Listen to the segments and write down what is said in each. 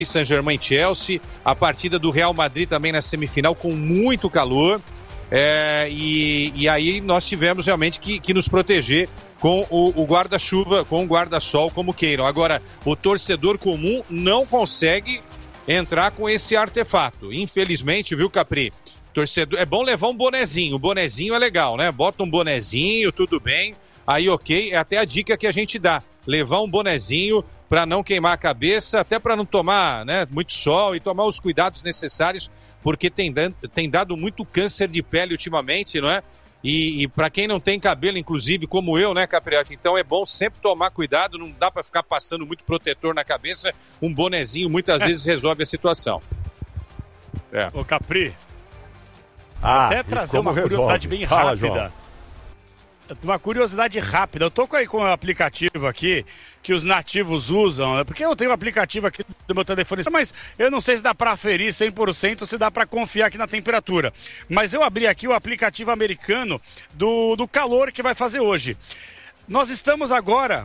Saint-Germain e Chelsea, a partida do Real Madrid também na semifinal com muito calor, e aí nós tivemos realmente que nos proteger com o guarda-chuva, com o guarda-sol, como queiram. Agora, o torcedor comum não consegue entrar com esse artefato, infelizmente, viu, Capri? Torcedor, é bom levar um bonezinho, o bonezinho é legal, né? Bota um bonezinho, tudo bem, aí ok, é até a dica que a gente dá, levar um bonezinho para não queimar a cabeça, até para não tomar, né, muito sol e tomar os cuidados necessários, porque tem dado muito câncer de pele ultimamente, não é? E para quem não tem cabelo, inclusive, como eu, né, Capriotti? Então é bom sempre tomar cuidado, não dá para ficar passando muito protetor na cabeça, um bonezinho muitas vezes resolve a situação. Ô Capri, até trazer uma curiosidade bem rápida. Uma curiosidade rápida, eu tô aí com o aplicativo aqui que os nativos usam, né? Porque eu tenho um aplicativo aqui do meu telefone, mas eu não sei se dá para aferir 100%, se dá para confiar aqui na temperatura. Mas eu abri aqui o aplicativo americano do calor que vai fazer hoje. Nós estamos agora,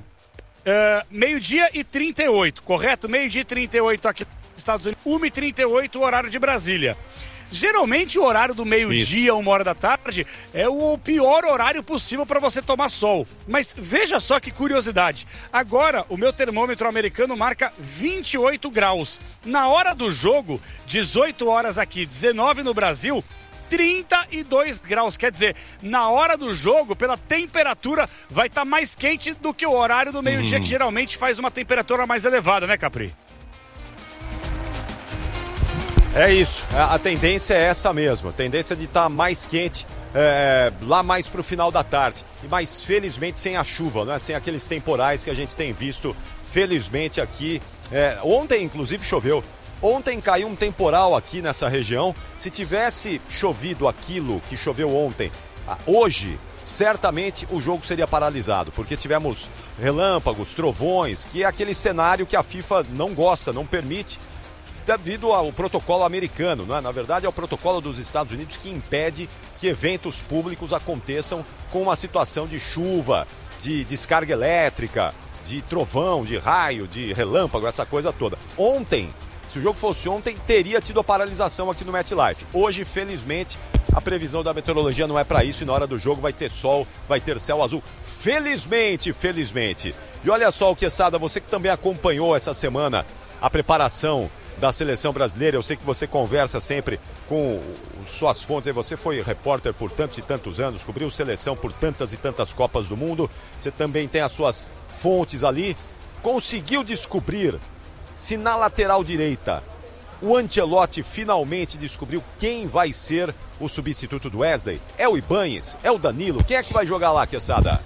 12h38, correto? 12h38 aqui nos Estados Unidos, 1h38 o horário de Brasília. Geralmente o horário do meio-dia, 13h, é o pior horário possível para você tomar sol. Mas veja só que curiosidade. Agora o meu termômetro americano marca 28 graus. Na hora do jogo, 18 horas aqui, 19 no Brasil, 32 graus. Quer dizer, na hora do jogo, pela temperatura, vai estar mais quente do que o horário do meio-dia, que geralmente faz uma temperatura mais elevada, né, Capri? É isso, a tendência é essa mesmo, a tendência de estar mais quente lá mais pro final da tarde. E mais felizmente sem a chuva, né? Sem aqueles temporais que a gente tem visto, felizmente aqui. Ontem inclusive choveu, ontem caiu um temporal aqui nessa região. Se tivesse chovido aquilo que choveu ontem, hoje certamente o jogo seria paralisado, porque tivemos relâmpagos, trovões, que é aquele cenário que a FIFA não gosta, não permite, devido ao protocolo americano, não é? Na verdade é o protocolo dos Estados Unidos que impede que eventos públicos aconteçam com uma situação de chuva, de descarga elétrica, de trovão, de raio, de relâmpago, essa coisa toda. Ontem, se o jogo fosse ontem, teria tido a paralisação aqui no MetLife. Hoje, felizmente, a previsão da meteorologia não é para isso e na hora do jogo vai ter sol, vai ter céu azul. Felizmente, felizmente. E olha só, Quesada, você que também acompanhou essa semana a preparação da seleção brasileira, eu sei que você conversa sempre com suas fontes, você foi repórter por tantos e tantos anos, cobriu seleção por tantas e tantas Copas do Mundo, você também tem as suas fontes ali, conseguiu descobrir se na lateral direita o Ancelotti finalmente descobriu quem vai ser o substituto do Wesley? É o Ibáñez? É o Danilo? Quem é que vai jogar lá, Quesada?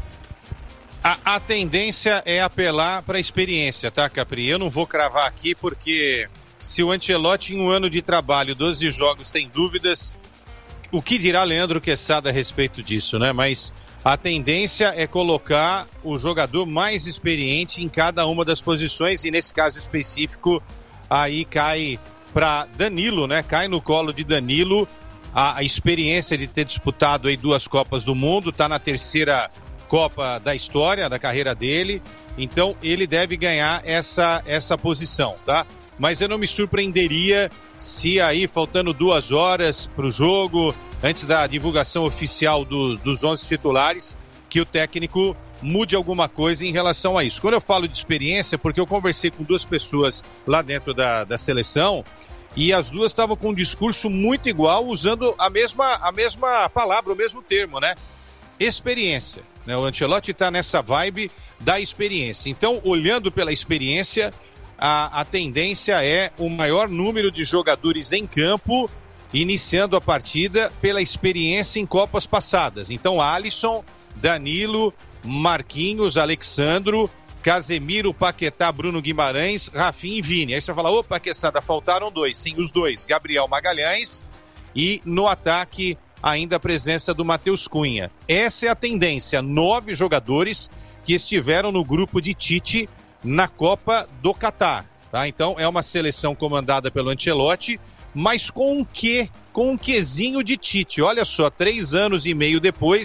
A tendência é apelar para a experiência, tá, Capri? Eu não vou cravar aqui porque se o Ancelotti em um ano de trabalho, 12 jogos, tem dúvidas, o que dirá Leandro Quesada a respeito disso, né? Mas a tendência é colocar o jogador mais experiente em cada uma das posições e nesse caso específico aí cai para Danilo, né? Cai no colo de Danilo a experiência de ter disputado aí 2 Copas do Mundo, tá na 3ª Copa da história, da carreira dele, então ele deve ganhar essa posição, tá? Mas eu não me surpreenderia se aí, faltando 2 horas para o jogo, antes da divulgação oficial dos 11 titulares, que o técnico mude alguma coisa em relação a isso. Quando eu falo de experiência, porque eu conversei com 2 pessoas lá dentro da seleção, e as 2 estavam com um discurso muito igual, usando a mesma palavra, o mesmo termo, né? Experiência, né? O Ancelotti está nessa vibe da experiência. Então, olhando pela experiência, a tendência é o maior número de jogadores em campo, iniciando a partida pela experiência em Copas passadas. Então, Alisson, Danilo, Marquinhos, Alexandro, Casemiro, Paquetá, Bruno Guimarães, Rafinha e Vini. Aí você vai falar, opa, Quesada, faltaram 2. Sim, os 2, Gabriel Magalhães e no ataque ainda a presença do Matheus Cunha. Essa é a tendência, 9 jogadores que estiveram no grupo de Tite na Copa do Catar, tá? Então é uma seleção comandada pelo Ancelotti, mas com um quezinho de Tite. Olha só, 3 anos e meio depois,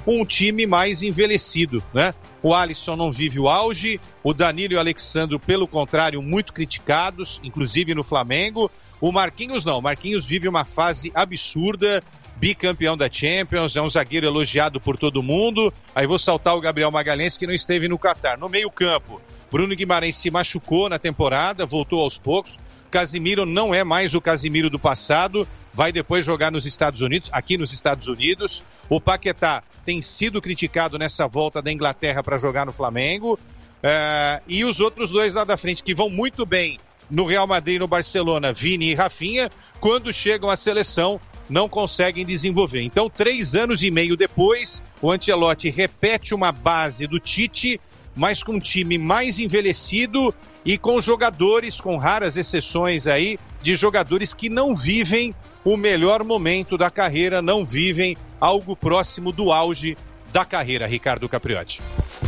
um time mais envelhecido, né? O Alisson não vive o auge, o Danilo e o Alexandro, pelo contrário, muito criticados, inclusive no Flamengo. O Marquinhos não, o Marquinhos vive uma fase absurda, bicampeão da Champions, é um zagueiro elogiado por todo mundo. Aí vou saltar o Gabriel Magalhães, que não esteve no Catar. No meio-campo, Bruno Guimarães se machucou na temporada, voltou aos poucos. Casimiro não é mais o Casimiro do passado, vai depois jogar nos Estados Unidos, aqui nos Estados Unidos. O Paquetá tem sido criticado nessa volta da Inglaterra para jogar no Flamengo. E os outros dois lá da frente, que vão muito bem no Real Madrid e no Barcelona, Vini e Rafinha, quando chegam à seleção, não conseguem desenvolver. Então, 3 anos e meio depois, o Ancelotti repete uma base do Tite, mas com um time mais envelhecido e com jogadores, com raras exceções aí, de jogadores que não vivem o melhor momento da carreira, não vivem algo próximo do auge da carreira, Ricardo Capriotti.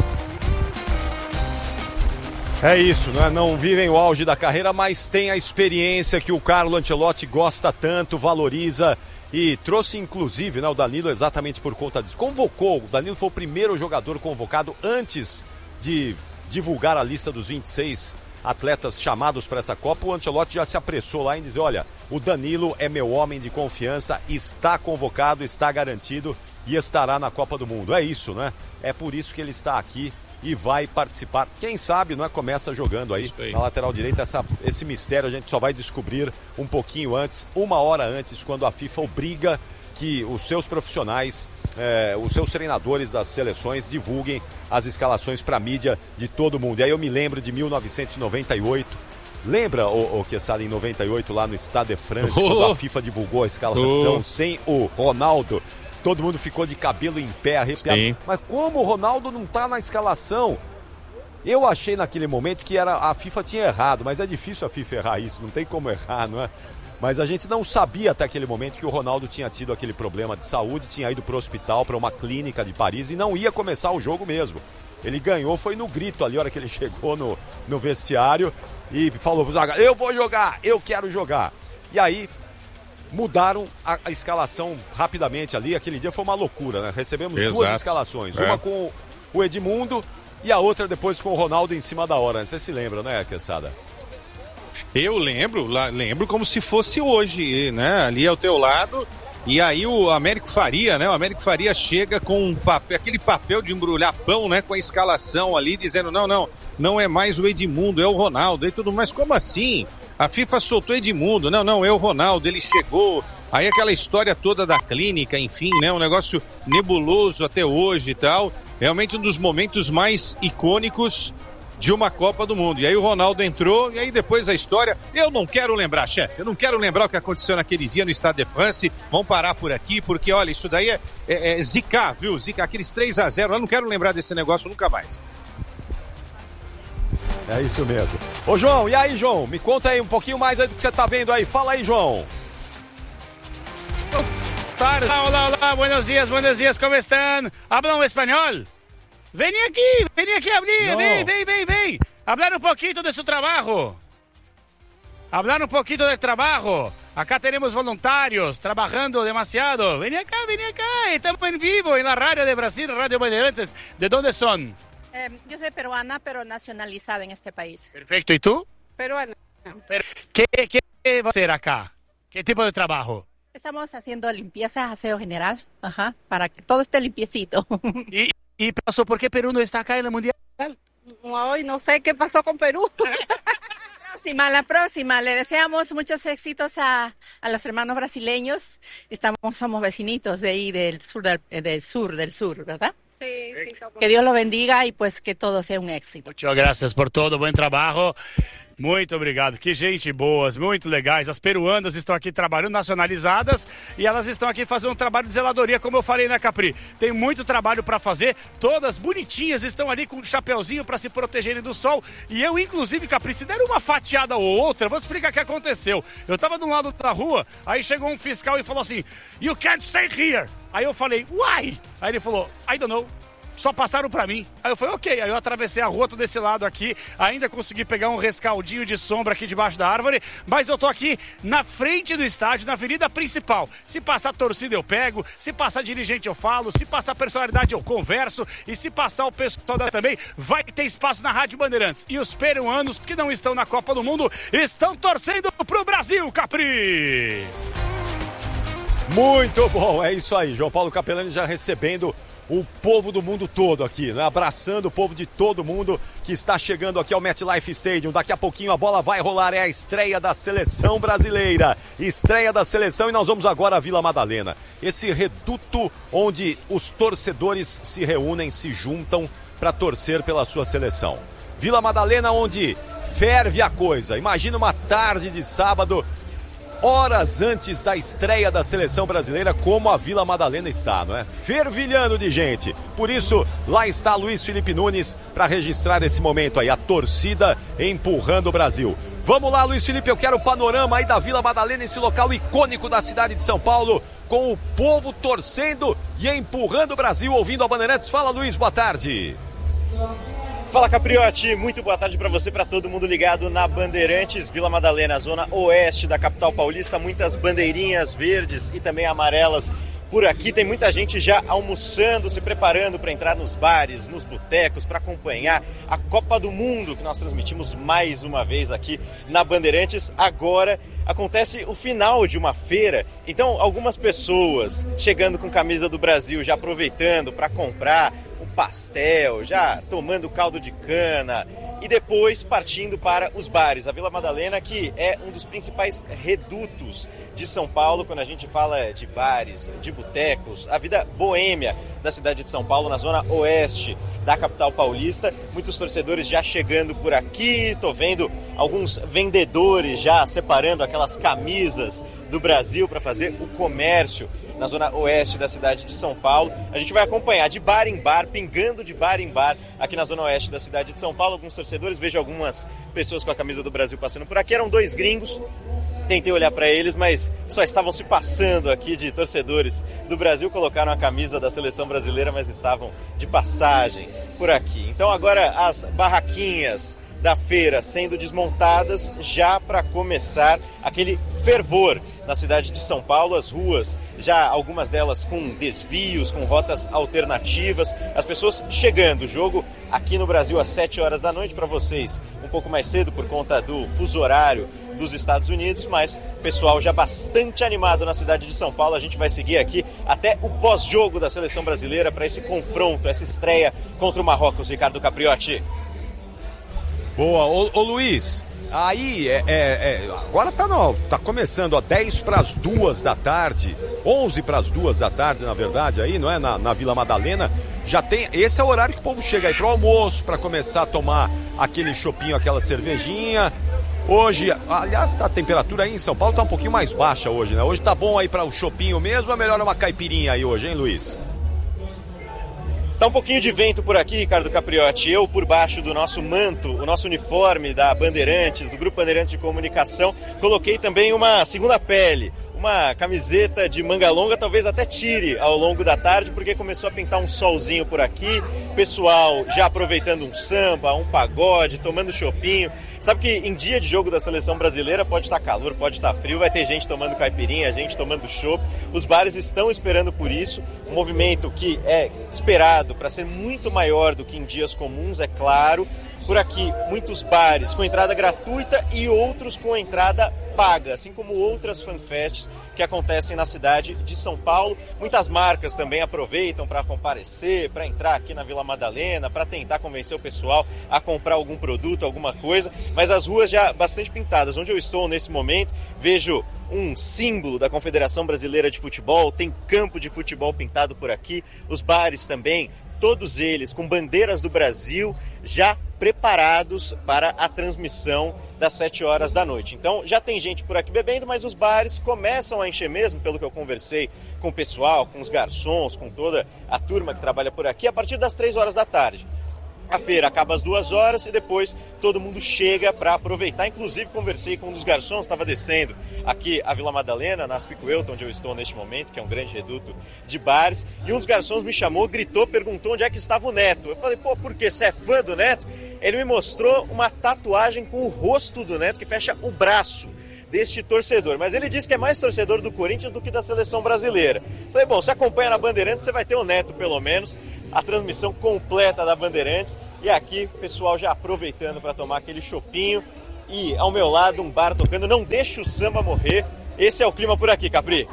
É isso, né? Não vivem o auge da carreira, mas tem a experiência que o Carlo Ancelotti gosta tanto, valoriza e trouxe inclusive, né, o Danilo exatamente por conta disso. Convocou, o Danilo foi o primeiro jogador convocado antes de divulgar a lista dos 26 atletas chamados para essa Copa. O Ancelotti já se apressou lá em dizer, olha, o Danilo é meu homem de confiança, está convocado, está garantido e estará na Copa do Mundo. É isso, né? É por isso que ele está aqui e vai participar. Quem sabe, não é? Começa jogando aí na lateral direita. Esse mistério a gente só vai descobrir um pouquinho antes, 1 hora antes, quando a FIFA obriga que os seus profissionais, os seus treinadores das seleções divulguem as escalações para a mídia de todo mundo. E aí eu me lembro de 1998. Lembra, o Quesada, em 98, lá no Stade de France, quando a FIFA divulgou a escalação sem o Ronaldo? Todo mundo ficou de cabelo em pé, arrepiado. Sim. Mas como o Ronaldo não está na escalação? Eu achei naquele momento que a FIFA tinha errado, mas é difícil a FIFA errar isso, não tem como errar, não é? Mas a gente não sabia até aquele momento que o Ronaldo tinha tido aquele problema de saúde, tinha ido para o hospital, para uma clínica de Paris e não ia começar o jogo mesmo. Ele ganhou, foi no grito ali, a hora que ele chegou no vestiário e falou pro Zaga, eu vou jogar, eu quero jogar. E aí mudaram a escalação rapidamente ali, aquele dia foi uma loucura, né? Recebemos duas escalações, uma com o Edmundo e a outra depois com o Ronaldo em cima da hora. Você se lembra, né, Quesada? Eu lembro como se fosse hoje, né? Ali ao teu lado. E aí o Américo Faria, né? O Américo Faria chega com aquele papel de embrulhar pão, né? Com a escalação ali, dizendo, não é mais o Edmundo, é o Ronaldo. E tudo mais, como assim? A FIFA soltou Edmundo, não, é o Ronaldo, ele chegou. Aí aquela história toda da clínica, enfim, né? Um negócio nebuloso até hoje e tal. Realmente um dos momentos mais icônicos de uma Copa do Mundo. E aí o Ronaldo entrou, e aí depois a história... Eu não quero lembrar, chefe, eu não quero lembrar o que aconteceu naquele dia no Stade de France. Vamos parar por aqui, porque, olha, isso daí é zicar, viu? Zicar, aqueles 3-0, eu não quero lembrar desse negócio nunca mais. É isso mesmo. Ô, João, e aí, João? Me conta aí um pouquinho mais aí do que você tá vendo aí. Fala aí, João. Hola, buenos días, ¿cómo están? ¿Hablan español? Vení aquí, hablar, ven. Hablar un poquito de su trabajo. Hablar un poquito del trabajo. Acá tenemos voluntarios trabajando demasiado. Vení acá. Estamos en vivo en la radio de Brasil, Radio Bandeirantes. ¿De dónde son? Yo soy peruana, pero nacionalizada en este país. Perfecto, ¿y tú? Peruana. ¿Qué va a hacer acá? ¿Qué tipo de trabajo? Estamos haciendo limpieza, aseo general, para que todo esté limpiecito. ¿Y pasó por qué Perú no está acá en el Mundial? Hoy no sé qué pasó con Perú. La próxima. Le deseamos muchos éxitos a los hermanos brasileños. Somos vecinitos de ahí, del sur, ¿verdad? Sí. Que Dios lo bendiga y pues que todo sea un éxito. Muchas gracias por todo, buen trabajo. Muito obrigado, que gente boas, muito legais. As peruanas estão aqui trabalhando, nacionalizadas, e elas estão aqui fazendo um trabalho de zeladoria, como eu falei, né, Capri? Tem muito trabalho para fazer, todas bonitinhas, estão ali com um chapeuzinho para se protegerem do sol. E eu, inclusive, Capri, se der uma fatiada ou outra, vou te explicar o que aconteceu. Eu tava de um lado da rua, aí chegou um fiscal e falou assim, you can't stay here. Aí eu falei, why? Aí ele falou, I don't know. só passaram pra mim. Aí eu falei, ok. Aí eu atravessei a rua, tô desse lado aqui, ainda consegui pegar um rescaldinho de sombra aqui debaixo da árvore, mas eu tô aqui na frente do estádio, na avenida principal. Se passar torcida eu pego, se passar dirigente eu falo, se passar personalidade eu converso, e se passar o pessoal também, vai ter espaço na Rádio Bandeirantes. E os peruanos que não estão na Copa do Mundo estão torcendo pro Brasil, Capri! Muito bom, é isso aí. João Paulo Capelani já recebendo o povo do mundo todo aqui, né? Abraçando o povo de todo mundo que está chegando aqui ao MetLife Stadium. Daqui a pouquinho a bola vai rolar, é a estreia da seleção brasileira. Estreia da seleção, e nós vamos agora à Vila Madalena. Esse reduto onde os torcedores se reúnem, se juntam para torcer pela sua seleção. Vila Madalena, onde ferve a coisa. Imagina uma tarde de sábado, horas antes da estreia da seleção brasileira, como a Vila Madalena está, não é? Fervilhando de gente. Por isso, lá está Luiz Felipe Nunes para registrar esse momento aí, a torcida empurrando o Brasil. Vamos lá, Luiz Felipe, eu quero o panorama aí da Vila Madalena, esse local icônico da cidade de São Paulo, com o povo torcendo e empurrando o Brasil, ouvindo a Bandeirantes. Fala, Luiz, boa tarde. Fala, Capriotti, muito boa tarde para você, para todo mundo ligado na Bandeirantes. Vila Madalena, zona oeste da capital paulista, muitas bandeirinhas verdes e também amarelas por aqui. Tem muita gente já almoçando, se preparando para entrar nos bares, nos botecos, para acompanhar a Copa do Mundo, que nós transmitimos mais uma vez aqui na Bandeirantes. Agora acontece o final de uma feira, então algumas pessoas chegando com camisa do Brasil, já aproveitando para comprar um pastel, já tomando caldo de cana e depois partindo para os bares. A Vila Madalena, que é um dos principais redutos de São Paulo, quando a gente fala de bares, de botecos, a vida boêmia da cidade de São Paulo, na zona oeste da capital paulista. Muitos torcedores já chegando por aqui, tô vendo alguns vendedores já separando aquelas camisas do Brasil para fazer o comércio na zona oeste da cidade de São Paulo. A gente vai acompanhar de bar em bar, pingando de bar em bar aqui na zona oeste da cidade de São Paulo. Alguns torcedores, vejo algumas pessoas com a camisa do Brasil passando por aqui. Eram dois gringos, tentei olhar para eles, mas só estavam se passando aqui de torcedores do Brasil. Colocaram a camisa da seleção brasileira, mas estavam de passagem por aqui. Então agora as barraquinhas da feira sendo desmontadas já para começar aquele fervor na cidade de São Paulo. As ruas, já algumas delas com desvios, com rotas alternativas, as pessoas chegando. O jogo aqui no Brasil às 7 horas da noite, para vocês um pouco mais cedo por conta do fuso horário dos Estados Unidos, mas pessoal já bastante animado na cidade de São Paulo. A gente vai seguir aqui até o pós-jogo da seleção brasileira para esse confronto, essa estreia contra o Marrocos. Ricardo Capriotti. Boa, ô Luiz, aí agora tá começando a 10 para as 2 da tarde, 11 para as 2 da tarde, na verdade, aí, não é? Na Vila Madalena, já tem, esse é o horário que o povo chega aí pro almoço, para começar a tomar aquele chopinho, aquela cervejinha. Hoje, aliás, a temperatura aí em São Paulo tá um pouquinho mais baixa hoje, né? Hoje tá bom aí para o chopinho mesmo, é melhor uma caipirinha aí hoje, hein, Luiz? Tá um pouquinho de vento por aqui, Ricardo Capriotti. Eu, por baixo do nosso manto, o nosso uniforme da Bandeirantes, do Grupo Bandeirantes de Comunicação, coloquei também uma segunda pele, uma camiseta de manga longa, talvez até tire ao longo da tarde, porque começou a pintar um solzinho por aqui, pessoal já aproveitando um samba, um pagode, tomando chopinho. Sabe que em dia de jogo da seleção brasileira pode estar calor, pode estar frio, vai ter gente tomando caipirinha, gente tomando chopp. Os bares estão esperando por isso, um movimento que é esperado para ser muito maior do que em dias comuns, é claro. Por aqui, muitos bares com entrada gratuita e outros com entrada paga, assim como outras fanfests que acontecem na cidade de São Paulo. Muitas marcas também aproveitam para comparecer, para entrar aqui na Vila Madalena, para tentar convencer o pessoal a comprar algum produto, alguma coisa, mas as ruas já bastante pintadas. Onde eu estou nesse momento, vejo um símbolo da Confederação Brasileira de Futebol, tem campo de futebol pintado por aqui, os bares também, todos eles com bandeiras do Brasil, já preparados para a transmissão das 7 horas da noite. Então já tem gente por aqui bebendo, mas os bares começam a encher mesmo, pelo que eu conversei com o pessoal, com os garçons, com toda a turma que trabalha por aqui, a partir das 3 horas da tarde. A feira acaba às 2h e depois todo mundo chega para aproveitar. Inclusive conversei com um dos garçons, estava descendo aqui a Vila Madalena, na Aspicuelta, onde eu estou neste momento, que é um grande reduto de bares, e um dos garçons me chamou, gritou, perguntou onde é que estava o Neto. Eu falei, pô, por quê? Você é fã do Neto? Ele me mostrou uma tatuagem com o rosto do Neto que fecha o braço deste torcedor, mas ele disse que é mais torcedor do Corinthians do que da seleção brasileira. Falei, bom, se acompanha na Bandeirantes, você vai ter o Neto pelo menos, a transmissão completa da Bandeirantes, e aqui o pessoal já aproveitando para tomar aquele chopinho, e ao meu lado um bar tocando, não deixa o samba morrer. Esse é o clima por aqui, Capri.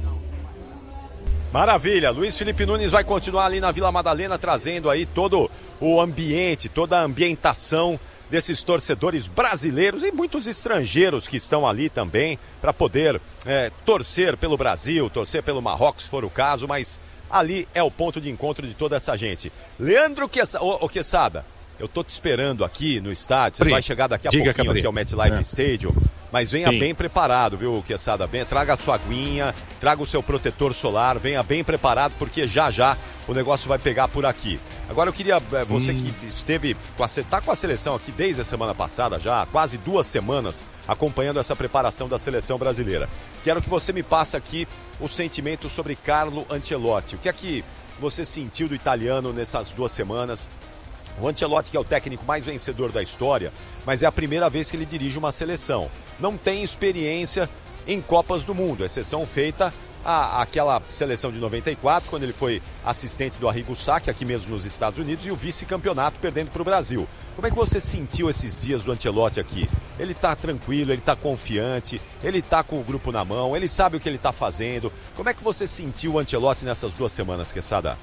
Maravilha, Luiz Felipe Nunes vai continuar ali na Vila Madalena trazendo aí todo o ambiente, toda a ambientação desses torcedores brasileiros e muitos estrangeiros que estão ali também para poder torcer pelo Brasil, torcer pelo Marrocos, se for o caso, mas ali é o ponto de encontro de toda essa gente. Leandro Quesada, eu tô te esperando aqui no estádio, você vai chegar daqui a pouquinho aqui ao MetLife Stadium, mas venha bem preparado, viu, Quesada? Venha, traga a sua aguinha, traga o seu protetor solar, venha bem preparado, porque já o negócio vai pegar por aqui. Agora eu queria, você que esteve, tá com a seleção aqui desde a semana passada já, quase 2 semanas, acompanhando essa preparação da seleção brasileira. Quero que você me passe aqui o sentimento sobre Carlo Ancelotti. O que é que você sentiu do italiano nessas 2 semanas? O Ancelotti, que é o técnico mais vencedor da história, mas é a primeira vez que ele dirige uma seleção. Não tem experiência em Copas do Mundo, exceção feita àquela seleção de 94, quando ele foi assistente do Arrigo Sacchi, aqui mesmo nos Estados Unidos, e o vice-campeonato perdendo para o Brasil. Como é que você sentiu esses dias do Ancelotti aqui? Ele está tranquilo, ele está confiante, ele está com o grupo na mão, ele sabe o que ele está fazendo. Como é que você sentiu o Ancelotti nessas 2 semanas, Quesada?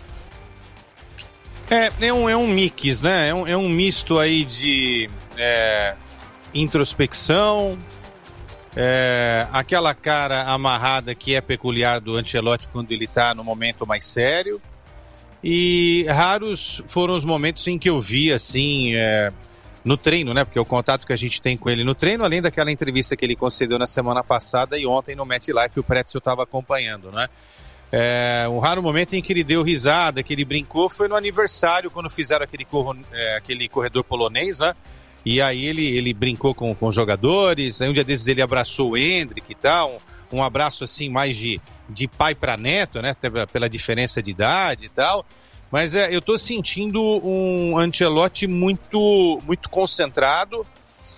É um mix, né? É um misto aí de introspecção, aquela cara amarrada que é peculiar do Ancelotti quando ele está no momento mais sério, e raros foram os momentos em que eu vi assim no treino, né? Porque o contato que a gente tem com ele no treino, além daquela entrevista que ele concedeu na semana passada e ontem no MetLife, o Pretzel estava acompanhando, né? Um raro momento em que ele deu risada, que ele brincou, foi no aniversário, quando fizeram aquele corredor polonês, né? E aí ele brincou com os jogadores, aí um dia desses ele abraçou o Endrick e tal, um abraço assim mais de pai para neto, né? Até pela diferença de idade e tal. Mas eu tô sentindo um Ancelotti muito, muito concentrado,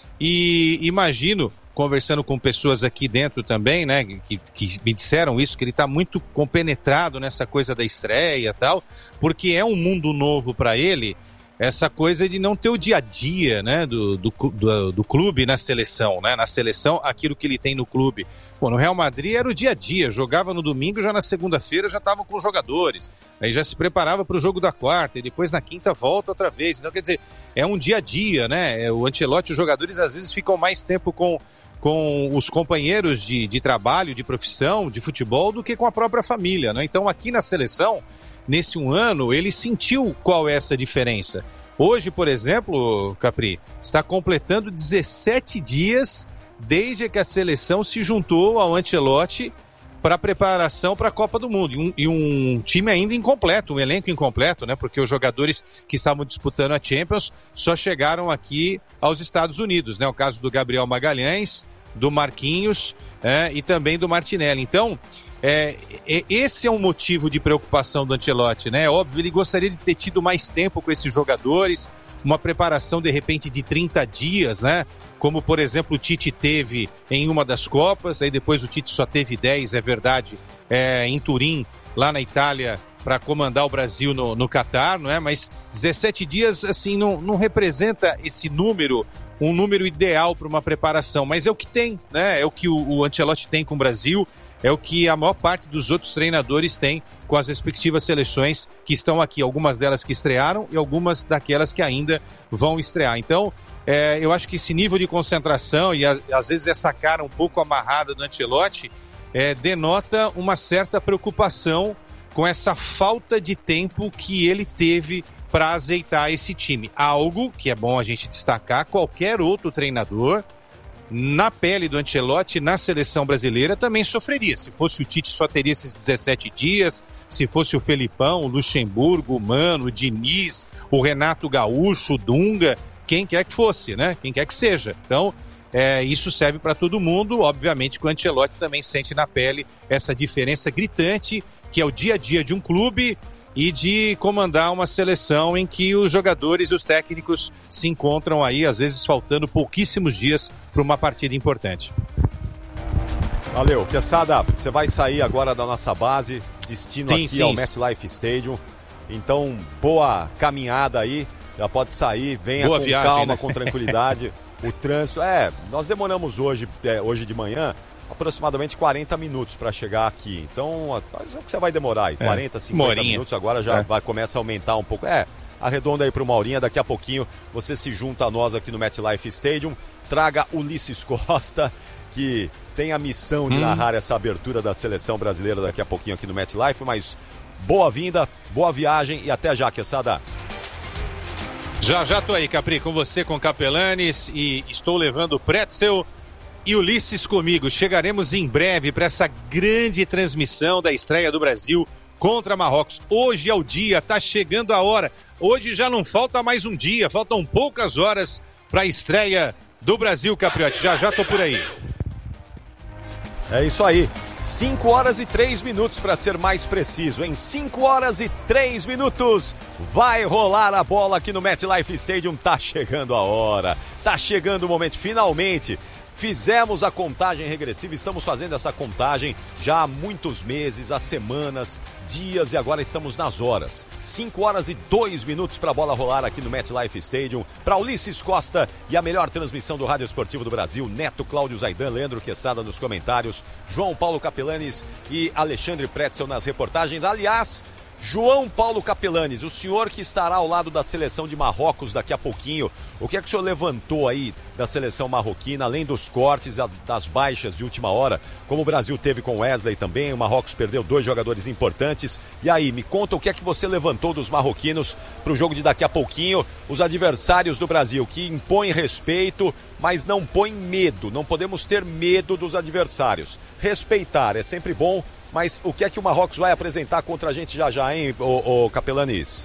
e imagino, conversando com pessoas aqui dentro também, né, que me disseram isso, que ele está muito compenetrado nessa coisa da estreia e tal, porque é um mundo novo para ele, essa coisa de não ter o dia a dia, né, do clube na seleção, né, na seleção aquilo que ele tem no clube. Pô, no Real Madrid era o dia a dia, jogava no domingo, já na segunda-feira já estavam com os jogadores, aí já se preparava para o jogo da quarta, e depois na quinta volta outra vez. Então, quer dizer, é um dia a dia, né, o Ancelotti, os jogadores às vezes ficam mais tempo com os companheiros de trabalho, de profissão, de futebol, do que com a própria família, né? Então aqui na seleção, nesse 1 ano, ele sentiu qual é essa diferença. Hoje, por exemplo, Capri, está completando 17 dias desde que a seleção se juntou ao Ancelotti para a preparação para a Copa do Mundo. E um time ainda incompleto, um elenco incompleto, né? Porque os jogadores que estavam disputando a Champions só chegaram aqui aos Estados Unidos, né? O caso do Gabriel Magalhães, do Marquinhos e também do Martinelli. Então, esse é um motivo de preocupação do Ancelotti, né? É óbvio, ele gostaria de ter tido mais tempo com esses jogadores, uma preparação de repente de 30 dias, né? Como, por exemplo, o Tite teve em uma das Copas, aí depois o Tite só teve 10, é verdade, em Turim, lá na Itália, para comandar o Brasil no Catar, não é? Mas 17 dias, assim, não representa esse número, um número ideal para uma preparação, mas é o que tem, né? É o que o Ancelotti tem com o Brasil, é o que a maior parte dos outros treinadores tem com as respectivas seleções que estão aqui, algumas delas que estrearam e algumas daquelas que ainda vão estrear. Então, eu acho que esse nível de concentração e às vezes essa cara um pouco amarrada do Ancelotti denota uma certa preocupação com essa falta de tempo que ele teve para azeitar esse time. Algo que é bom a gente destacar, qualquer outro treinador na pele do Ancelotti, na seleção brasileira, também sofreria. Se fosse o Tite, só teria esses 17 dias. Se fosse o Felipão, o Luxemburgo, o Mano, o Diniz, o Renato Gaúcho, o Dunga, quem quer que fosse, né? Quem quer que seja. Então, isso serve para todo mundo. Obviamente que o Ancelotti também sente na pele essa diferença gritante, que é o dia a dia de um clube e de comandar uma seleção em que os jogadores e os técnicos se encontram aí, às vezes faltando pouquíssimos dias para uma partida importante. Valeu. Quesada, você vai sair agora da nossa base, destino aqui ao MetLife Stadium. Então, boa caminhada aí, já pode sair, venha boa com viagem, calma, né? Com tranquilidade. O trânsito, nós demoramos hoje de manhã aproximadamente 40 minutos para chegar aqui. Então, é o que você vai demorar aí, 40, 50 minutos, agora já começa a aumentar um pouco. Arredonda aí para uma horinha, daqui a pouquinho você se junta a nós aqui no MetLife Stadium. Traga Ulisses Costa, que tem a missão de narrar essa abertura da seleção brasileira daqui a pouquinho aqui no MetLife, mas boa-vinda, boa viagem e até já, Quesada. Já tô aí, Capri, com você, com Capelanes, e estou levando o Pretzel e Ulisses comigo. Chegaremos em breve para essa grande transmissão da estreia do Brasil contra Marrocos. Hoje é o dia, tá chegando a hora. Hoje já não falta mais um dia, faltam poucas horas para a estreia do Brasil, Capriotti. Já tô por aí. É isso aí. 5 horas e 3 minutos para ser mais preciso. Em 5 horas e 3 minutos vai rolar a bola aqui no MetLife Stadium. Tá chegando a hora, tá chegando o momento, finalmente. Fizemos a contagem regressiva, estamos fazendo essa contagem já há muitos meses, há semanas, dias e agora estamos nas horas. 5 horas e 2 minutos para a bola rolar aqui no MetLife Stadium. Para Ulisses Costa e a melhor transmissão do Rádio Esportivo do Brasil, Neto, Cláudio Zaidan, Leandro Quesada nos comentários, João Paulo Capelanes e Alexandre Pretzel nas reportagens. Aliás, João Paulo Capelanes, o senhor que estará ao lado da seleção de Marrocos daqui a pouquinho, o que é que o senhor levantou aí da seleção marroquina, além dos cortes, das baixas de última hora, como o Brasil teve com Wesley também, o Marrocos perdeu 2 jogadores importantes, e aí, me conta o que é que você levantou dos marroquinos para o jogo de daqui a pouquinho, os adversários do Brasil, que impõem respeito, mas não põem medo, não podemos ter medo dos adversários. Respeitar é sempre bom, mas o que é que o Marrocos vai apresentar contra a gente já, hein, o Capelanes?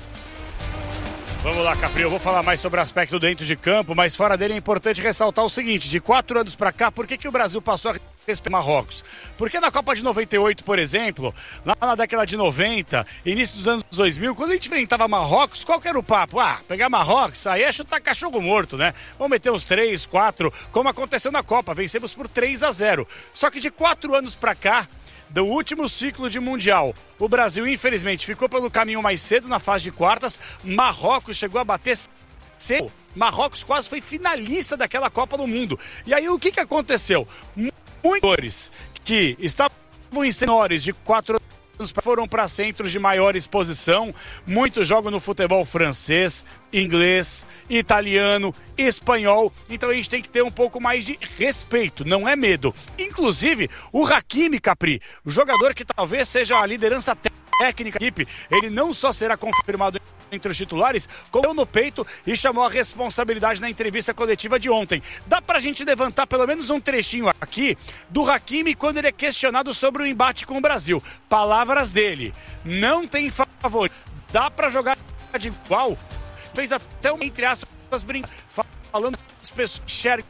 Vamos lá, Capri, eu vou falar mais sobre o aspecto dentro de campo, mas fora dele é importante ressaltar o seguinte, de 4 anos para cá, por que o Brasil passou a respeitar o Marrocos? Porque na Copa de 98, por exemplo, lá na década de 90, início dos anos 2000, quando a gente enfrentava Marrocos, qual que era o papo? Pegar Marrocos, aí é chutar cachorro morto, né? Vamos meter uns 3, 4, como aconteceu na Copa, vencemos por 3-0. Só que de 4 anos para cá, do último ciclo de Mundial, o Brasil infelizmente ficou pelo caminho mais cedo na fase de quartas. Marrocos chegou a bater cedo. Marrocos quase foi finalista daquela Copa do Mundo. E aí o que aconteceu? Muitos que estavam em menores de 4 anos foram para centros de maior exposição. Muitos jogam no futebol francês, inglês, italiano, espanhol. Então a gente tem que ter um pouco mais de respeito, não é medo. Inclusive, o Hakimi, Capri, o jogador que talvez seja a liderança técnica da equipe, ele não só será confirmado entre os titulares, como deu no peito e chamou a responsabilidade na entrevista coletiva de ontem. Dá pra gente levantar pelo menos um trechinho aqui do Hakimi quando ele é questionado sobre o embate com o Brasil. Palavras dele: não tem favor, dá pra jogar de igual. Fez até um, entre aspas, falando que as pessoas enxergam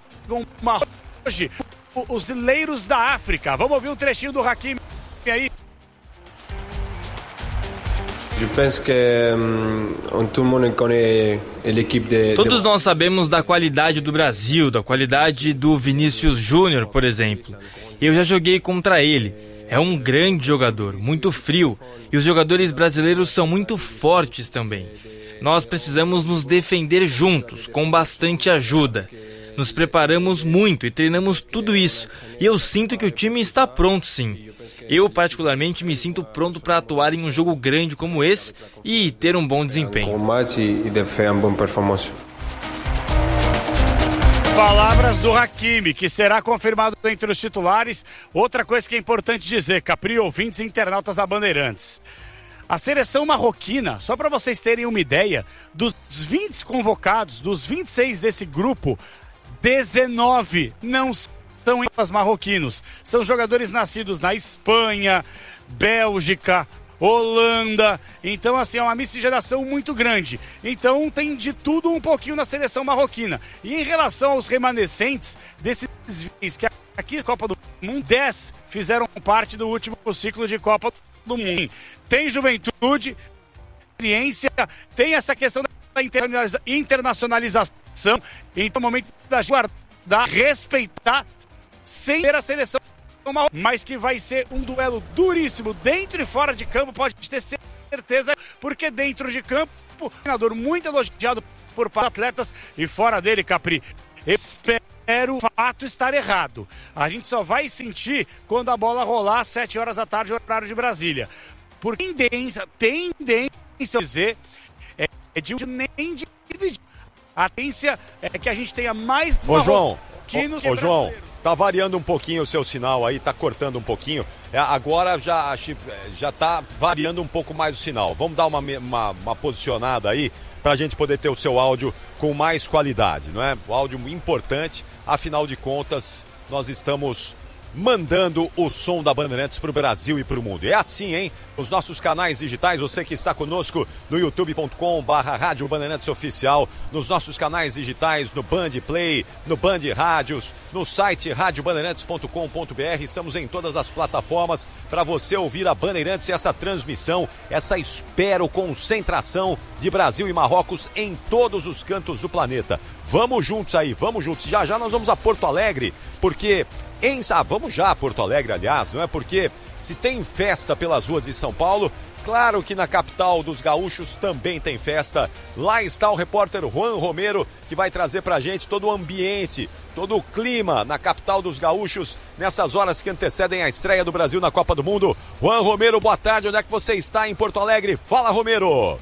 hoje os leiros da África. Vamos ouvir um trechinho do Hakimi aí. Todos nós sabemos da qualidade do Brasil, da qualidade do Vinícius Júnior, por exemplo. Eu já joguei contra ele. É um grande jogador, muito frio. E os jogadores brasileiros são muito fortes também. Nós precisamos nos defender juntos, com bastante ajuda. Nos preparamos muito e treinamos tudo isso. E eu sinto que o time está pronto, sim. Eu, particularmente, me sinto pronto para atuar em um jogo grande como esse e ter um bom desempenho. Palavras do Hakimi, que será confirmado entre os titulares. Outra coisa que é importante dizer, Capri, ouvintes e internautas da Bandeirantes. A seleção marroquina, só para vocês terem uma ideia, dos 20 convocados, dos 26 desse grupo, 19 não são marroquinos. São jogadores nascidos na Espanha, Bélgica, Holanda. Então, assim, é uma miscigenação muito grande. Então, tem de tudo um pouquinho na seleção marroquina. E em relação aos remanescentes desses que aqui na Copa do Mundo, 10 fizeram parte do último ciclo de Copa do Mundo. Tem juventude, experiência, tem essa questão da internacionalização. Então, é o momento da guardar, respeitar, sem ter a seleção, mas que vai ser um duelo duríssimo dentro e fora de campo, pode ter certeza, porque dentro de campo, um treinador muito elogiado por atletas, e fora dele, Capri, eu espero o fato estar errado. A gente só vai sentir quando a bola rolar às 7 horas da tarde, horário de Brasília. Por tendência a dizer, é de nem dividir. A tendência é que a gente tenha mais marroquinos que João, tá variando um pouquinho o seu sinal aí, tá cortando um pouquinho. Agora já tá variando um pouco mais o sinal. Vamos dar uma posicionada aí pra gente poder ter o seu áudio com mais qualidade, não é? O áudio importante, afinal de contas, nós estamos mandando o som da Bandeirantes pro Brasil e pro mundo. É assim, hein? Os nossos canais digitais, você que está conosco no youtube.com/Rádio Bandeirantes Oficial, nos nossos canais digitais, no Band Play, no Band Rádios, no site radiobandeirantes.com.br, estamos em todas as plataformas para você ouvir a Bandeirantes e essa transmissão, essa espero concentração de Brasil e Marrocos em todos os cantos do planeta. Vamos juntos aí, vamos juntos. Já nós vamos a Porto Alegre, porque vamos já a Porto Alegre, aliás, não é? Porque se tem festa pelas ruas de São Paulo, claro que na capital dos gaúchos também tem festa. Lá está o repórter Juan Romero, que vai trazer pra gente todo o ambiente, todo o clima na capital dos gaúchos, nessas horas que antecedem a estreia do Brasil na Copa do Mundo. Juan Romero, boa tarde, onde é que você está em Porto Alegre? Fala, Romero!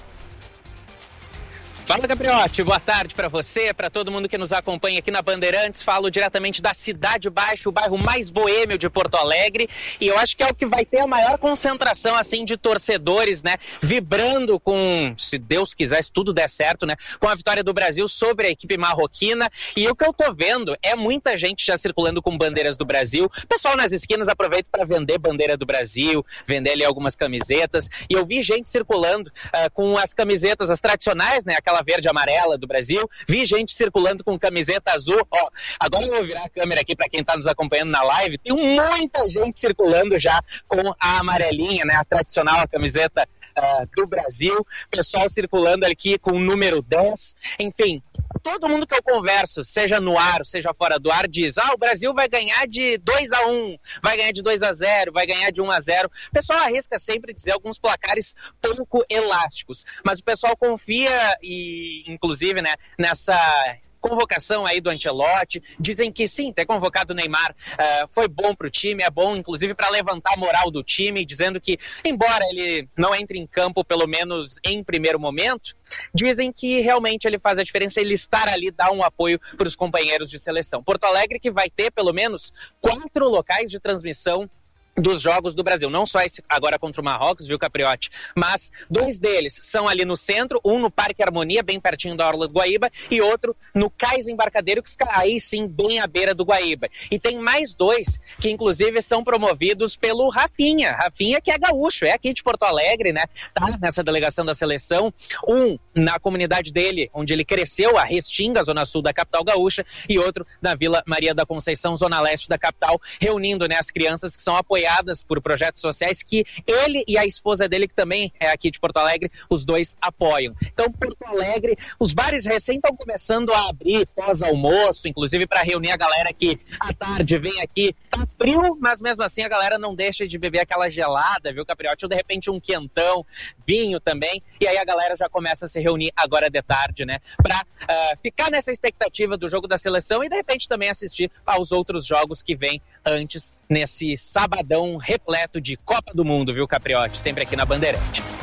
Fala, Gabriotti, boa tarde para você, para todo mundo que nos acompanha aqui na Bandeirantes. Falo diretamente da Cidade Baixa, o bairro mais boêmio de Porto Alegre, e eu acho que é o que vai ter a maior concentração assim de torcedores, né, vibrando com, se Deus quiser, se tudo der certo, né, com a vitória do Brasil sobre a equipe marroquina. E o que eu tô vendo é muita gente já circulando com bandeiras do Brasil. O pessoal nas esquinas aproveita para vender bandeira do Brasil, vender ali algumas camisetas, e eu vi gente circulando com as camisetas, as tradicionais, né, aquela verde e amarela do Brasil. Vi gente circulando com camiseta azul. Ó, agora eu vou virar a câmera aqui para quem tá nos acompanhando na live. Tem muita gente circulando já com a amarelinha, né, a tradicional, a camiseta do Brasil. Pessoal circulando aqui com o número 10. Enfim, todo mundo que eu converso, seja no ar, seja fora do ar, diz: o Brasil vai ganhar de 2-1, vai ganhar de 2-0, vai ganhar de 1-0. O pessoal arrisca sempre dizer alguns placares pouco elásticos, mas o pessoal confia e, inclusive, né, nessa convocação aí do Ancelotti. Dizem que sim, ter convocado o Neymar foi bom pro time, é bom inclusive para levantar a moral do time, dizendo que, embora ele não entre em campo pelo menos em primeiro momento, dizem que realmente ele faz a diferença, ele estar ali, dar um apoio para os companheiros de seleção. Porto Alegre que vai ter pelo menos 4 locais de transmissão dos jogos do Brasil, não só esse agora contra o Marrocos, viu, Capriotti, mas 2 deles são ali no centro, um no Parque Harmonia, bem pertinho da Orla do Guaíba, e outro no Cais Embarcadero, que fica aí sim, bem à beira do Guaíba. E tem mais 2 que inclusive são promovidos pelo Rafinha que é gaúcho, é aqui de Porto Alegre, né, tá nessa delegação da seleção, um na comunidade dele, onde ele cresceu, a Restinga, zona sul da capital gaúcha, e outro na Vila Maria da Conceição, zona leste da capital, reunindo, né, as crianças que são apoiadas por projetos sociais que ele e a esposa dele, que também é aqui de Porto Alegre, os 2 apoiam. Então, Porto Alegre, os bares recém estão começando a abrir pós-almoço, inclusive para reunir a galera que à tarde vem aqui. Tá frio, mas mesmo assim a galera não deixa de beber aquela gelada, viu, Capriotti? Ou de repente um quentão, vinho também, e aí a galera já começa a se reunir agora de tarde, né, para ficar nessa expectativa do jogo da seleção e de repente também assistir aos outros jogos que vêm antes, nesse sabadão repleto de Copa do Mundo, viu, Capriotti? Sempre aqui na Bandeirantes.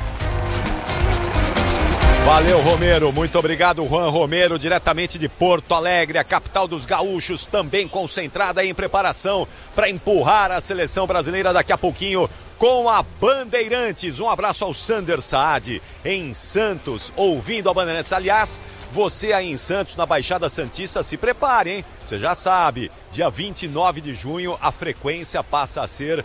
Valeu, Romero. Muito obrigado, Juan Romero, diretamente de Porto Alegre, a capital dos gaúchos, também concentrada em preparação para empurrar a seleção brasileira daqui a pouquinho com a Bandeirantes. Um abraço ao Sander Saad, em Santos, ouvindo a Bandeirantes. Aliás, você aí em Santos, na Baixada Santista, se prepare, hein? Você já sabe, dia 29 de junho, a frequência passa a ser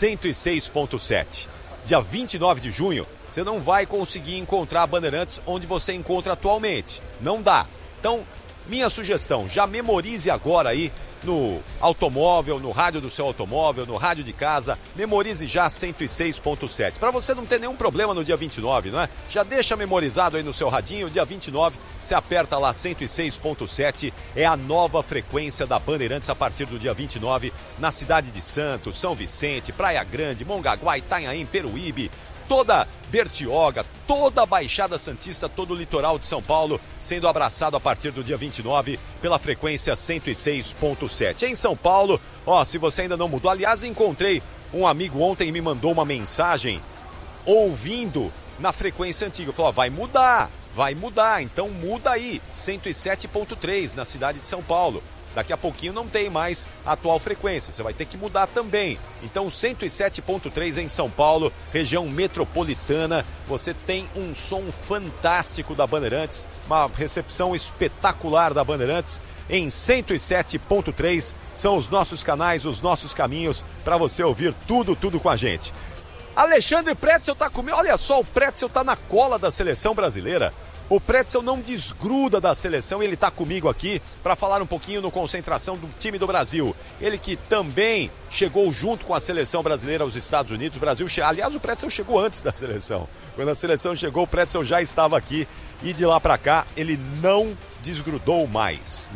106.7. Dia 29 de junho, você não vai conseguir encontrar a Bandeirantes onde você encontra atualmente. Não dá. Então, minha sugestão, já memorize agora aí no automóvel, no rádio do seu automóvel, no rádio de casa, memorize já 106.7. Para você não ter nenhum problema no dia 29, não é? Já deixa memorizado aí no seu radinho, dia 29, você aperta lá 106.7, é a nova frequência da Bandeirantes a partir do dia 29, na cidade de Santos, São Vicente, Praia Grande, Mongaguá, Itanhaém, Peruíbe, toda Bertioga, toda a Baixada Santista, todo o litoral de São Paulo sendo abraçado a partir do dia 29 pela frequência 106.7. Em São Paulo, se você ainda não mudou, aliás, encontrei um amigo ontem e me mandou uma mensagem ouvindo na frequência antiga. Falou, vai mudar, então muda aí, 107.3 na cidade de São Paulo. Daqui a pouquinho não tem mais a atual frequência, você vai ter que mudar também. Então 107.3 em São Paulo, região metropolitana, você tem um som fantástico da Bandeirantes, uma recepção espetacular da Bandeirantes. Em 107.3 são os nossos canais, os nossos caminhos para você ouvir tudo com a gente. Alexandre Pretzel tá comigo, olha só, o Pretzel tá na cola da seleção brasileira. O Pretzel não desgruda da seleção, ele está comigo aqui para falar um pouquinho no Concentração do time do Brasil. Ele que também chegou junto com a seleção brasileira aos Estados Unidos. Aliás, o Pretzel chegou antes da seleção. Quando a seleção chegou, o Pretzel já estava aqui e de lá para cá ele não desgrudou mais.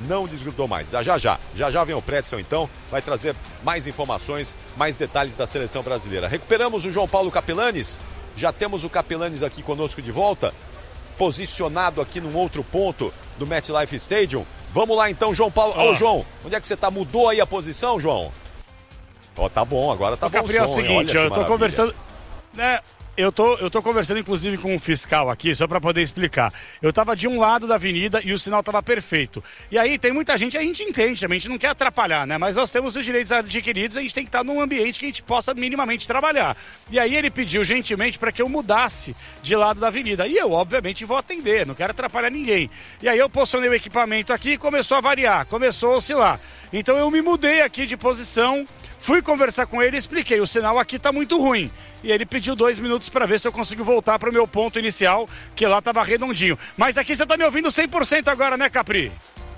Já vem o Pretzel então, vai trazer mais informações, mais detalhes da seleção brasileira. Recuperamos o João Paulo Capelanes, já temos o Capelanes aqui conosco de volta, posicionado aqui num outro ponto do MetLife Stadium. Vamos lá então, João Paulo. Ô, João, onde é que você tá? Mudou aí a posição, João? Tá bom, agora tá bom o som. É o seguinte, eu tô conversando... Eu tô conversando inclusive com um fiscal aqui, só para poder explicar. Eu tava de um lado da avenida e o sinal tava perfeito. E aí tem muita gente, a gente entende, a gente não quer atrapalhar, né? Mas nós temos os direitos adquiridos, a gente tem que estar num ambiente que a gente possa minimamente trabalhar. E aí ele pediu gentilmente para que eu mudasse de lado da avenida. E eu, obviamente, vou atender, não quero atrapalhar ninguém. E aí eu posicionei o equipamento aqui e começou a variar, começou a oscilar. Então eu me mudei aqui de posição. Fui conversar com ele e expliquei, o sinal aqui tá muito ruim. E ele pediu 2 minutos para ver se eu consigo voltar pro meu ponto inicial, que lá tava redondinho. Mas aqui você tá me ouvindo 100% agora, né, Capri?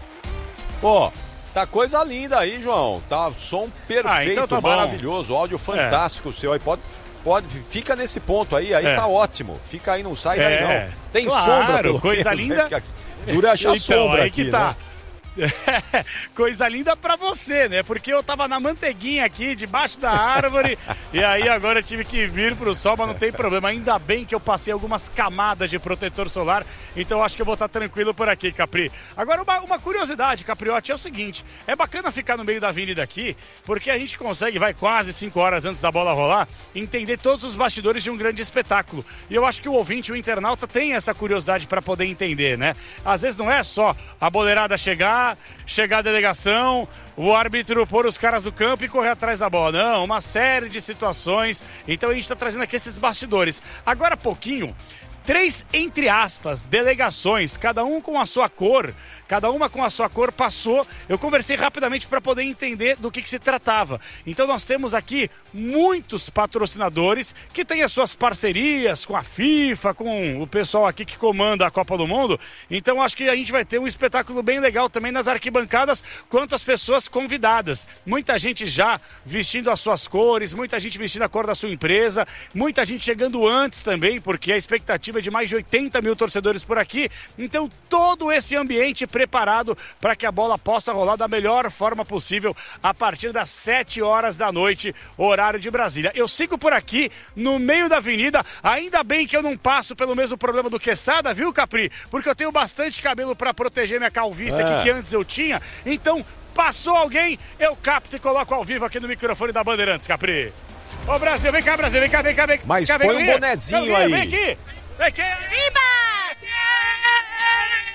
Tá coisa linda aí, João. Tá som perfeito, então tá maravilhoso, áudio fantástico seu aí. Pode, fica nesse ponto aí tá ótimo. Fica aí, não sai daí não. Tem sombra, pelo coisa menos, linda. Né? Dura achar sombra aí aqui, que tá. Né? Coisa linda pra você, né? Porque eu tava na manteiguinha aqui, debaixo da árvore, e aí agora eu tive que vir pro sol, mas não tem problema. Ainda bem que eu passei algumas camadas de protetor solar, então eu acho que eu vou estar tranquilo por aqui, Capri. Agora, uma curiosidade, Capriotti, é o seguinte, é bacana ficar no meio da avenida aqui, porque a gente consegue, quase 5 horas antes da bola rolar, entender todos os bastidores de um grande espetáculo. E eu acho que o ouvinte, o internauta, tem essa curiosidade pra poder entender, né? Às vezes não é só a boleirada chegar a delegação, o árbitro pôr os caras do campo e correr atrás da bola. Não, uma série de situações. Então a gente está trazendo aqui esses bastidores. Agora há pouquinho, 3, entre aspas, delegações, cada uma com a sua cor passou. Eu conversei rapidamente para poder entender do que se tratava. Então nós temos aqui muitos patrocinadores que têm as suas parcerias com a FIFA, com o pessoal aqui que comanda a Copa do Mundo. Então acho que a gente vai ter um espetáculo bem legal também nas arquibancadas, quanto às pessoas convidadas. Muita gente já vestindo as suas cores, muita gente vestindo a cor da sua empresa, muita gente chegando antes também, porque a expectativa de mais de 80 mil torcedores por aqui. Então todo esse ambiente preparado para que a bola possa rolar da melhor forma possível a partir das 7 horas da noite, horário de Brasília. Eu sigo por aqui no meio da avenida, ainda bem que eu não passo pelo mesmo problema do Quesada, viu, Capri? Porque eu tenho bastante cabelo para proteger minha calvície aqui que antes eu tinha. Então passou alguém, eu capto e coloco ao vivo aqui no microfone da Bandeirantes, Capri. Ô Brasil, vem cá, Brasil, vem cá. Mas põe um bonezinho aí. Vem aqui. Viva!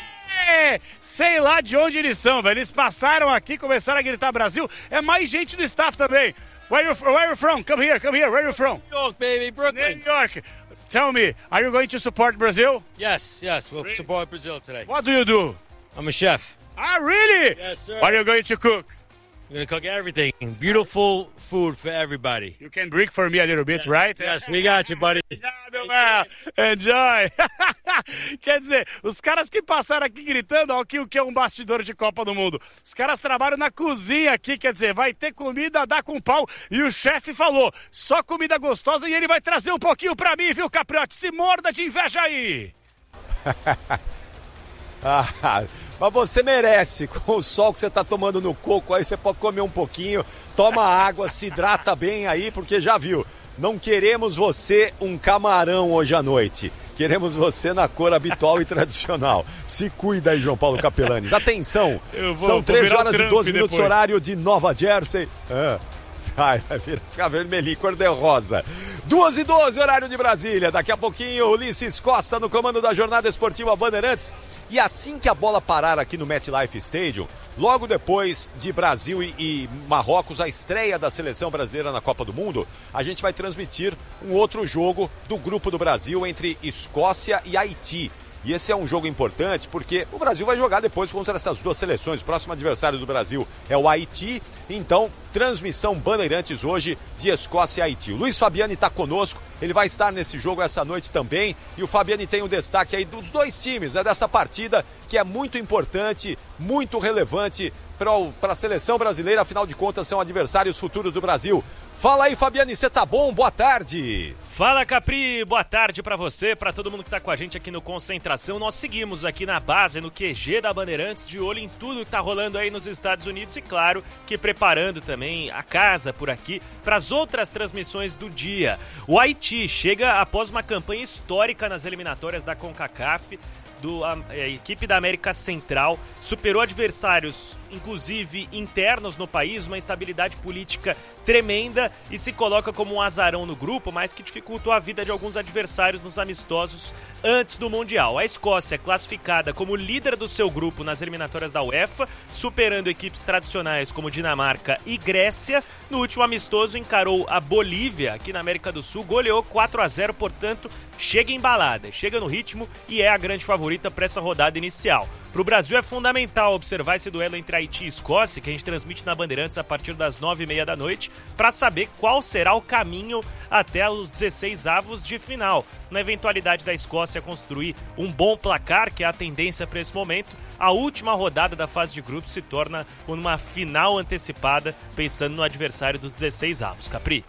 Sei lá de onde eles são, velho. Eles passaram aqui, começaram a gritar Brasil. É mais gente do staff também. Where are you from? Come here. Where are you from? New York, baby, Brooklyn. New York. Tell me, are you going to support Brazil? Yes, we'll support Brazil today. What do you do? I'm a chef. Ah, really? Yes, sir. What are you going to cook? I'm going to cook everything. Beautiful food for everybody. You can bring for me a little bit, right? Yes, we got you, buddy. Enjoy. Quer dizer, os caras que passaram aqui gritando, ó, o que é um bastidor de Copa do Mundo. Os caras trabalham na cozinha aqui, quer dizer, vai ter comida, dá com pau. E o chefe falou, só comida gostosa e ele vai trazer um pouquinho pra mim, viu, Capriotti? Se morda de inveja aí. Mas você merece, com o sol que você tá tomando no coco, aí você pode comer um pouquinho, toma água, se hidrata bem aí, porque já viu, não queremos você um camarão hoje à noite, queremos você na cor habitual e tradicional. Se cuida aí, João Paulo Capelanes. Atenção, são 13 horas e 12 minutos, depois. Horário de Nova Jersey. Vai ficar vermelhinho, cor de rosa. 2h12, horário de Brasília. Daqui a pouquinho, Ulisses Costa no comando da Jornada Esportiva Bandeirantes. E assim que a bola parar aqui no MetLife Stadium, logo depois de Brasil e Marrocos, a estreia da seleção brasileira na Copa do Mundo, a gente vai transmitir um outro jogo do grupo do Brasil entre Escócia e Haiti. E esse é um jogo importante porque o Brasil vai jogar depois contra essas duas seleções. O próximo adversário do Brasil é o Haiti. Então, transmissão Bandeirantes hoje de Escócia e Haiti. O Luiz Fabiani está conosco, ele vai estar nesse jogo essa noite também. E o Fabiani tem o destaque aí dos dois times, dessa partida que é muito importante, muito relevante para a seleção brasileira. Afinal de contas, são adversários futuros do Brasil. Fala aí, Fabiani, você tá bom? Boa tarde. Fala, Capri, boa tarde pra você, pra todo mundo que tá com a gente aqui no Concentração. Nós seguimos aqui na base, no QG da Bandeirantes, de olho em tudo que tá rolando aí nos Estados Unidos e, claro, que preparando também a casa por aqui para as outras transmissões do dia. O Haiti chega após uma campanha histórica nas eliminatórias da CONCACAF. A equipe da América Central superou adversários, inclusive internos no país, uma instabilidade política tremenda e se coloca como um azarão no grupo, mas que dificultou a vida de alguns adversários nos amistosos antes do Mundial. A Escócia, classificada como líder do seu grupo nas eliminatórias da UEFA, superando equipes tradicionais como Dinamarca e Grécia, no último amistoso encarou a Bolívia, aqui na América do Sul, goleou 4-0, portanto, chega embalada, chega no ritmo e é a grande favorita para essa rodada inicial. Para o Brasil é fundamental observar esse duelo entre Haiti e Escócia, que a gente transmite na Bandeirantes a partir das 9h30 da noite, para saber qual será o caminho até os 16avos de final. Na eventualidade da Escócia construir um bom placar, que é a tendência para esse momento, a última rodada da fase de grupos se torna uma final antecipada, pensando no adversário dos 16avos. Capri.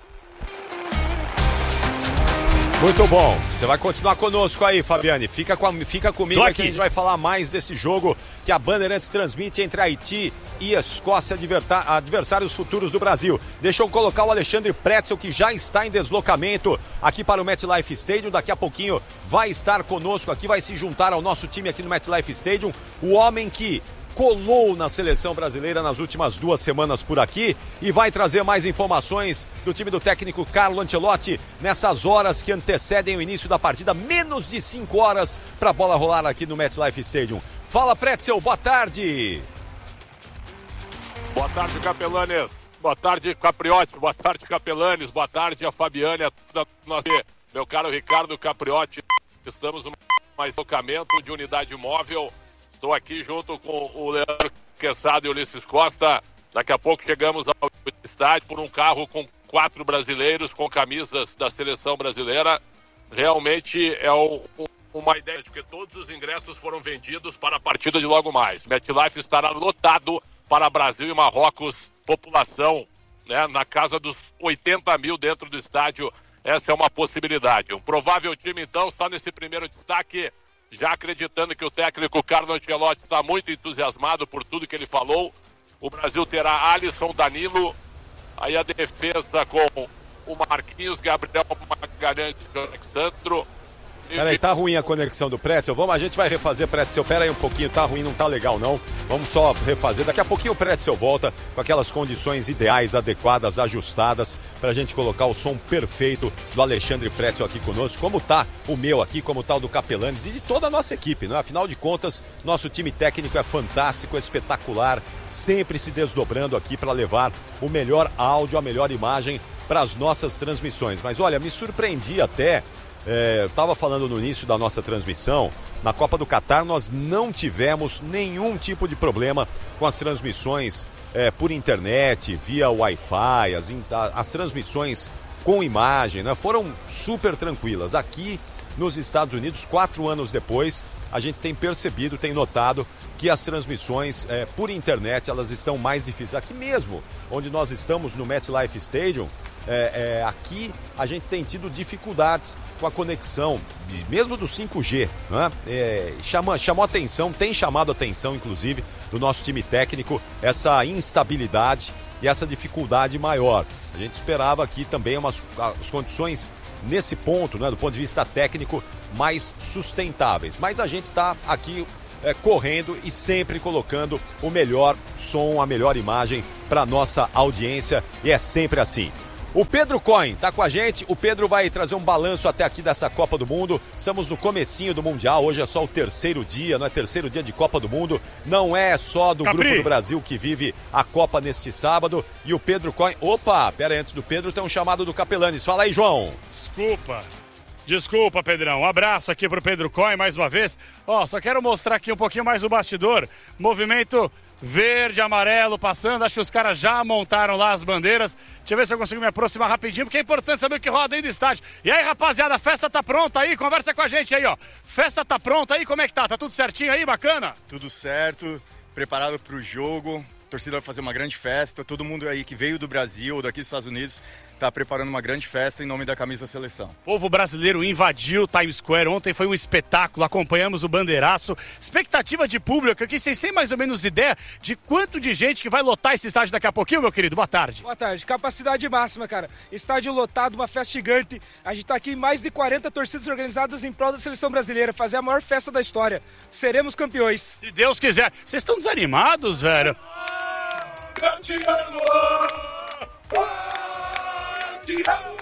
Muito bom, você vai continuar conosco aí, Fabiani, fica comigo aqui, a gente vai falar mais desse jogo que a Bandeirantes transmite entre Haiti e Escócia, adversários futuros do Brasil. Deixa eu colocar o Alexandre Pretzel, que já está em deslocamento aqui para o MetLife Stadium, daqui a pouquinho vai estar conosco aqui, vai se juntar ao nosso time aqui no MetLife Stadium, o homem que colou na seleção brasileira nas últimas 2 semanas por aqui e vai trazer mais informações do time do técnico Carlo Ancelotti nessas horas que antecedem o início da partida, menos de 5 horas para a bola rolar aqui no MetLife Stadium. Fala, Pretzel, boa tarde. Boa tarde, Capelanes. Boa tarde, Capriotti. Boa tarde, Capelanes. Boa tarde, a Fabiane, meu caro Ricardo Capriotti. Estamos no mais deslocamento de unidade móvel. Estou aqui junto com o Leandro Quesada e o Ulisses Costa. Daqui a pouco chegamos ao estádio por um carro com 4 brasileiros com camisas da seleção brasileira. Realmente é uma ideia de que todos os ingressos foram vendidos para a partida de logo mais. MetLife estará lotado para Brasil e Marrocos, população, né, na casa dos 80 mil dentro do estádio. Essa é uma possibilidade. Um provável time, então, está nesse primeiro destaque, já acreditando que o técnico Carlo Ancelotti está muito entusiasmado por tudo que ele falou. O Brasil terá Alisson, Danilo, aí a defesa com o Marquinhos, Gabriel Magalhães e Alexandro, Peraí, tá ruim a conexão do Pretzel. Vamos, a gente vai refazer, Pretzel. Pera aí um pouquinho, tá ruim, não tá legal não. Vamos só refazer. Daqui a pouquinho o Pretzel volta com aquelas condições ideais, adequadas, ajustadas, pra gente colocar o som perfeito do Alexandre Pretzel aqui conosco. Como tá o meu aqui, como tá o do Capelanes e de toda a nossa equipe, né? Afinal de contas, nosso time técnico é fantástico, é espetacular, sempre se desdobrando aqui para levar o melhor áudio, a melhor imagem para as nossas transmissões. Mas olha, me surpreendi até. Eu estava falando no início da nossa transmissão, na Copa do Catar nós não tivemos nenhum tipo de problema com as transmissões por internet, via Wi-Fi, as transmissões com imagem, né? Foram super tranquilas. Aqui nos Estados Unidos, 4 anos depois, a gente tem percebido, tem notado que as transmissões por internet elas estão mais difíceis. Aqui mesmo, onde nós estamos no MetLife Stadium, aqui a gente tem tido dificuldades com a conexão, mesmo do 5G, né? Chamou atenção, tem chamado atenção, inclusive, do nosso time técnico, essa instabilidade e essa dificuldade maior. A gente esperava aqui também as condições nesse ponto, né, do ponto de vista técnico, mais sustentáveis. Mas a gente está aqui correndo e sempre colocando o melhor som, a melhor imagem para nossa audiência, e é sempre assim. O Pedro Cohen tá com a gente, o Pedro vai trazer um balanço até aqui dessa Copa do Mundo. Estamos no comecinho do Mundial, hoje é só o terceiro dia, não é terceiro dia de Copa do Mundo. Não é só do Grupo do Brasil que vive a Copa neste sábado. E o Pedro Cohen... Opa, pera aí, antes do Pedro tem um chamado do Capelanes. Fala aí, João. Desculpa, Pedrão. Um abraço aqui pro Pedro Cohen mais uma vez. Só quero mostrar aqui um pouquinho mais o bastidor. Movimento verde, amarelo passando. Acho que os caras já montaram lá as bandeiras. Deixa eu ver se eu consigo me aproximar rapidinho, porque é importante saber o que roda aí do estádio. E aí, rapaziada, a festa tá pronta aí? Conversa com a gente aí, ó. Festa tá pronta aí? Como é que tá? Tá tudo certinho aí? Bacana? Tudo certo. Preparado pro jogo. A torcida vai fazer uma grande festa. Todo mundo aí que veio do Brasil ou daqui dos Estados Unidos está preparando uma grande festa em nome da camisa da seleção. O povo brasileiro invadiu Times Square. Ontem foi um espetáculo. Acompanhamos o bandeiraço. Expectativa de público aqui. Vocês têm mais ou menos ideia de quanto de gente que vai lotar esse estádio daqui a pouquinho, meu querido? Boa tarde. Boa tarde. Capacidade máxima, cara. Estádio lotado, uma festa gigante. A gente tá aqui em mais de 40 torcidas organizadas em prol da seleção brasileira. Fazer a maior festa da história. Seremos campeões. Se Deus quiser. Vocês estão desanimados, velho? Eu te amo.